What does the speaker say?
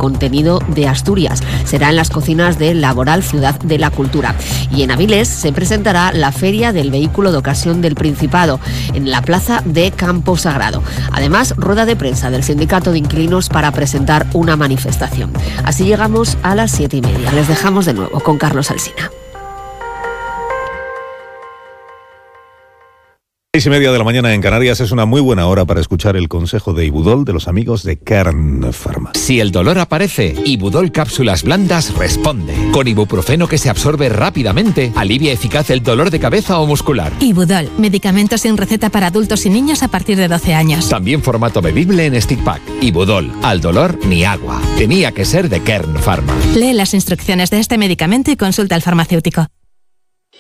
contenido de Asturias. Será en las cocinas de Laboral, Ciudad de la Cultura. Y en Avilés se presentará la Feria del Vehículo de Ocasión del Principado, en la plaza de Campo Sagrado. Además, rueda de prensa del Sindicato de Inquilinos para presentar una manifestación. Así llegamos a las 7:30. Les dejamos de nuevo con Carlos Alsina. 6:30 de la mañana en Canarias es una muy buena hora para escuchar el consejo de Ibudol de los amigos de Kern Pharma. Si el dolor aparece, Ibudol Cápsulas Blandas responde. Con ibuprofeno que se absorbe rápidamente, alivia eficaz el dolor de cabeza o muscular. Ibudol, medicamento sin receta para adultos y niños a partir de 12 años. También formato bebible en stick pack. Ibudol, al dolor ni agua. Tenía que ser de Kern Pharma. Lee las instrucciones de este medicamento y consulta al farmacéutico.